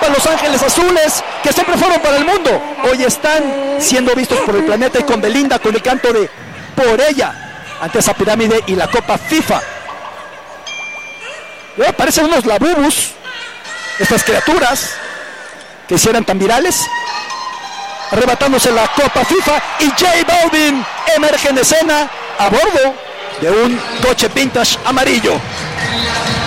llamaban Los Ángeles Azules, que siempre fueron para el mundo, hoy están siendo vistos por el planeta, y con Belinda con el canto de Por Ella ante esa pirámide y la Copa FIFA. Parecen unos labubus estas criaturas que hicieran tan virales, arrebatándose la Copa FIFA, y J Balvin emerge en escena a bordo de un coche vintage amarillo.